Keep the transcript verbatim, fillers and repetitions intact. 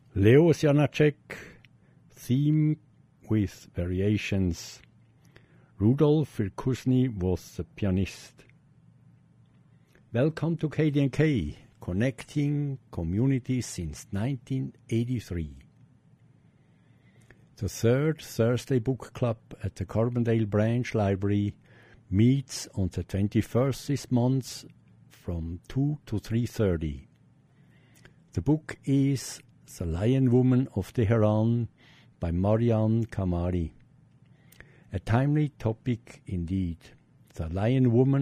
Leo Janacek, theme with variations. Rudolf Virkusny was the pianist. Welcome to K D and K, connecting communities since nineteen eighty-three. The third Thursday book club at the Carbondale Branch Library meets on the twenty-first this month from two to three thirty. The book is The Lion Woman of Tehran by Marian Kamari. A timely topic indeed. The Lion Woman